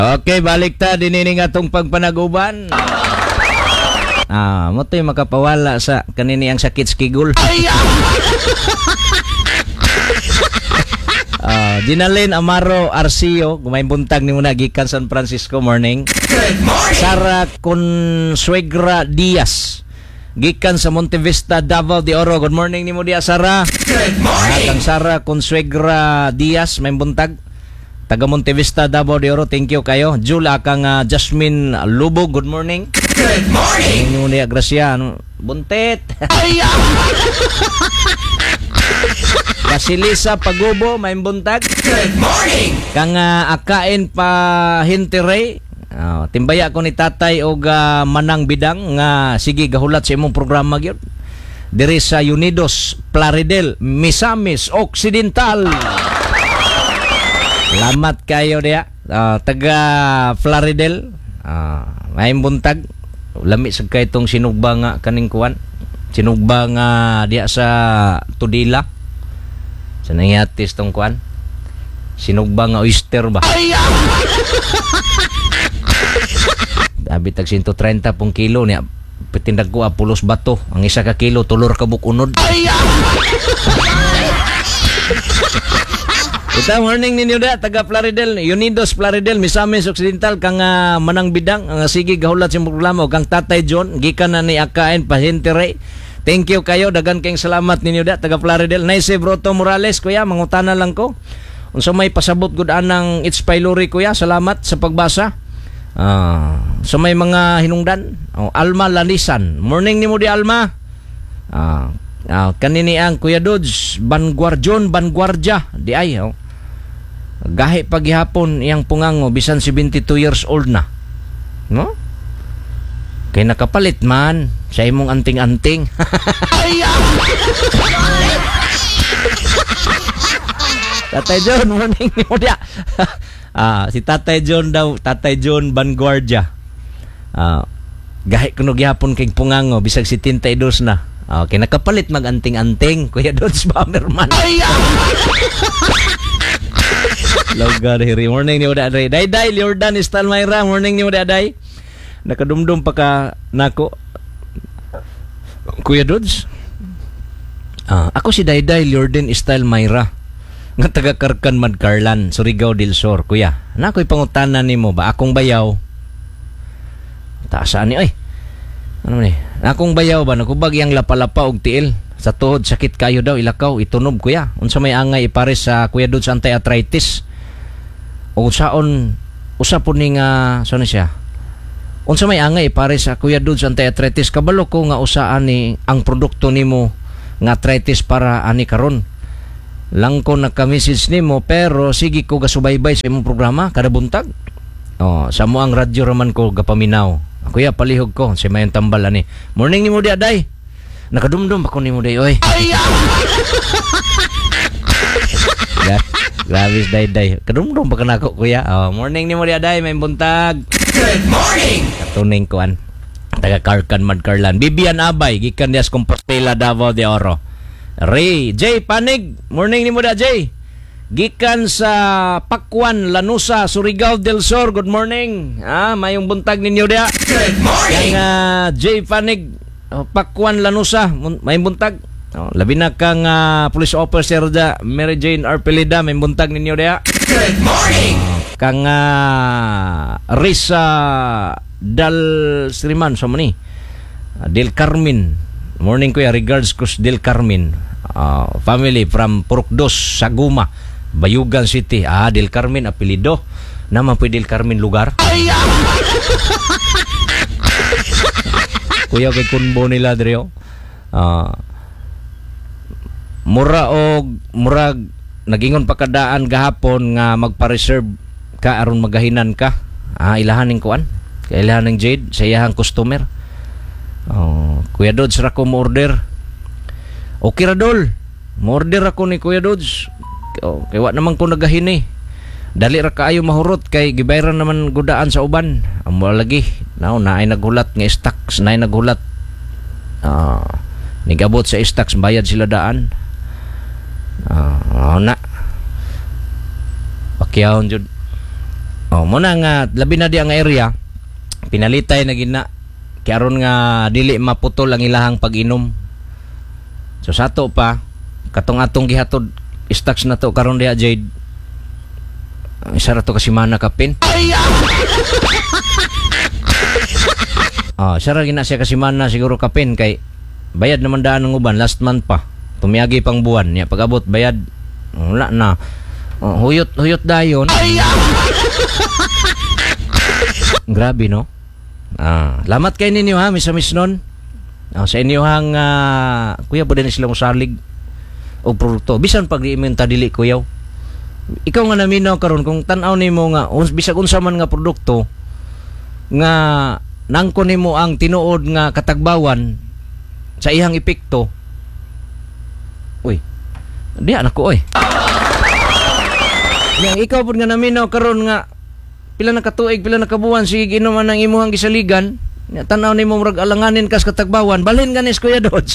Okay, balik ta dinini nga tong pagpanaguban. Mo to'y makapawala sa kanini ang sakit skigul. Dinalin Amaro Arcio, gumay buntag ni muna gikan San Francisco, morning. Sara Consuegra Diaz, gikan sa Monte Vista, Davao de Oro. Good morning ni mo dia, Sara. Good morning. Kang Sara Consuegra Diaz, may buntag. Taga Monte Vista, Davao de Oro, thank you kayo. Jula kang Jasmine Lubo, good morning. Good morning. Inyo niya, Gracia, buntit. Basilisa Pagubo, may buntag. Good morning. Kang Akain pa Hintiray, timbaya ko ni tatay og Manang Bidang nga sige gahulat sa imong programa gyud. Diri sa Unidos, Plaridel, Misamis Occidental. Salamat kayo dia, taga Plaridel. May buntag. Lami sa kay itong sinugba nga kaning kuwan. Sinugba nga diya sa Tudila. Sa nangyatis tong kuwan. Sinugba nga oyster ba? Dabi tag 130 pong kilo niya. Pitindag ko apulos bato. Ang isa ka kilo, tulor ka bukunod. Ita, morning ninyo da, taga Plaridel, Unidos, Plaridel, Misamis Occidental, kang Manang Bidang, ang sige gahulat sa programa, kang Tatay John, gikan na ni Akain Pahintere. Thank you kayo, dagan kayong salamat ninyo da, taga Plaridel. Naise Broto Morales, kuya, mangutana lang ko. Unsa may pasabot gud anang It's Pylori, kuya, salamat sa pagbasa. So may mga hinungdan. Alma Lanisan, morning ni mo di Alma. Kanini ang Kuya Dodge Banguardja di ay gahi paghihapon iyang pungango bisan 72 years old na, no? Kay nakapalit man sa imong anting-anting. Tatay John, morning mo dia. Si Tatay John daw, Tatay John Banguardja. Gahi kuno gihapon kay pungango bisag 72 na. Okay, nakapalit mag-anting-anting, Kuya Dodge Bomberman. Logar hiri, morning ni Uda Aday. Day, Jordan Istalmayra, morning ni Uda Aday. Nakadumdum pa ka nako, Kuya Dodge. Ako si Day Jordan Istalmayra, nga taga Karkan Madcarlan, Surigao del Sur, kuya. Nako'y pangutanan nimo ba akong bayaw? Taasaan ni oy. Ano ni? Akong bayaw ba nakubag yang lapalapa og tiil sa tuhod sakit kayo daw ilakaw itunob kuya. Unsa may angay ipares sa Kuya Dodge anti-arthritis? O saon usa po ni nga so na siya. Unsa may angay ipares sa Kuya Dodge anti-arthritis? Kabalo ko nga usaan ni ang produkto nimo nga arthritis para ani karon. Lang ko naka-message nimo pero sige ko gasubaybay sa imong programa kada buntag. Sa mo ang radyo raman ko gapaminaw. Kuya, palihog ko. Si Mayon Tambal, ani. Morning ni mo di, Aday. Nakadumdum ako ni mo di, oy. Grabe, Day. Kadumdum pa ka na ako, kuya. Morning ni mo di, Aday. May buntag. Good morning. Katuning ko, taga Karkan Madcarlan. Bibian Abay. Gikan dias Compostela, Davao de Oro. Ray. Jay Panig. Morning ni mo di, Jay. Gikan sa Pakwan, Lanusa, Surigao del Sur. Good morning. Mayong buntag ninyo dia. Good morning. Yang Jay Panig, Pakwan, Lanusa, mayong buntag. Labi na kang police officer da, Mary Jane Arpelida, mayong buntag ninyo dia. Good morning. Kang Risa Dal Sriman, so mani. Del Carmen. Morning kuya, regards kus Del Carmen. Family from Purukdos, Saguma, Bayugan City. Del Carmen apelido. Naman po Del Carmen lugar. Kuya kay kunbo nila drio. Murag nagingon pakadaan gahapon nga magpa-reserve ka aron magahinan ka. Ilahan ning kuan. Ilahan ning Jade sa iyang customer. Kuya Dodge ra ko mo order. Okay Radol. Mo order ako ni Kuya Dodge. Kay wa naman ko nagahini. Dali ra kaayo mahurot kay gibayran naman gudaan sa uban. Amo lagi. Naay naghulat nga stocks, naay naghulat. Nigabot sa stocks bayad sila daan. Na. Pakyahon jud. Oh, muna nga labi na di ang area pinalitay na gina kay aron nga dili maputol ang ilahang pag-inom. So sato pa katong atong gihatod stocks na to karon diha Jade. Isa ra to kasi mana kapin. Isa ra gina siya kasi mana siguro kapin kay bayad naman daan ng uban last month pa. Tumiyagi pang buwan niya pag-abot bayad wala na. Huyot dayon. Grabe no. Lamat kay ninyo ha, Miss nun. Sa inyo hang kuya po din sila musalig og produkto. Bisan pag ta dili kuyaw. Ikaw nga naminaw karon kung tan-aw nimo nga bisag unsa man nga produkto nga nangko nimo ang tinuod nga katagbawan sa iyang epekto. Uy. Di anak ko oy. Yang ikaw pud nga naminaw karon nga pila na katuig, pila na kabuwan sige inuman ang imuhang gisaligan. Tanaw nimo murag alanganin kas katagbawan, balhin ganis Kuya Dodge.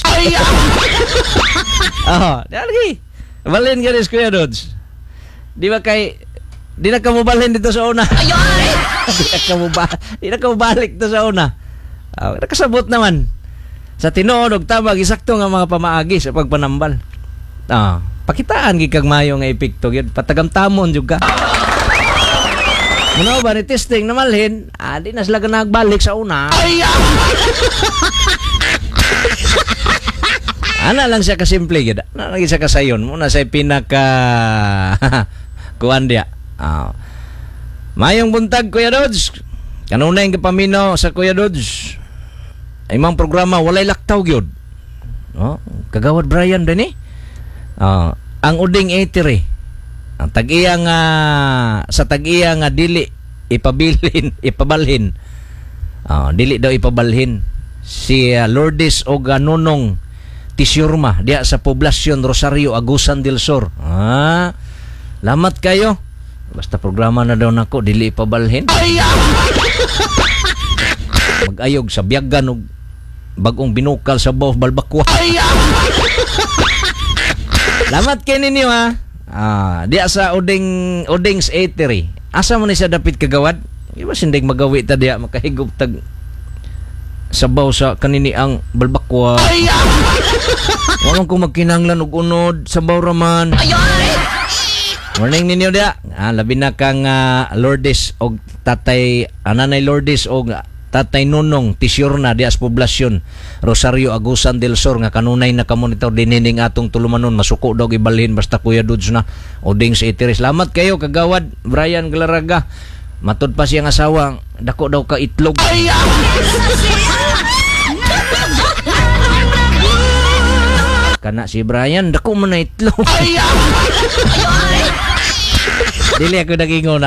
Dali. Balhin ganis Kuya Dodge. Di ba kay di na ka mo balhin dito sa una. Di na ka mo balik dito sa una. Nakasabot naman. Sa tinuod og tabag isakto nga mga pamaagi sa pagpanambal. Pakitaan gid kag mayo nga epekto gyud patagamtamon jud ka. Ano ba ni testing na malhin? Di na sila nagbalik sa una. Ana lang siya kasimple gyud. Ana lagi siya kasayon. Muna sa pinaka kuan dia. Mayong buntag Kuya Dodge. Kanunay nga paminaw sa Kuya Dodge. Imong programa walay laktaw gyud. Kagawad Brian din ang uding 83. Ang tag-iya nga sa tag-iya nga dili ipabalhin. Dili daw ipabalhin si Lourdes o Nunong Tisyurma diya sa poblasyon Rosario, Agusan del Sur. Lamat kayo. Basta programa na daw nako dili ipabalhin. Mag-ayog sa biyagan og bagong binukal sa Baw Balbakwa. Lamat kay ninyo ha. Diya sa Udings 83. Asa mo ni siya dapit kagawad? Iba sindig magawi ta diya makahigop tag sabaw sa kanini ang balbakwa. Walang ko magkinanglan og unod sabaw raman. Morning ninyo diya. Labi na kang Lourdes og tatay nanay Lourdes og Tatay Nunong Tisyurna dias poblasyon Rosario, Agusan del Sur nga kanunay na kamonitor dinining atong tulumanon masuko daw ibalhin basta Kuya Dudes na Udings 83. Salamat kayo kagawad Brian Galaraga. Matod pa siyang asawa dako daw ka itlog. Kana si Brian dako man na itlog. Dili ako nagingon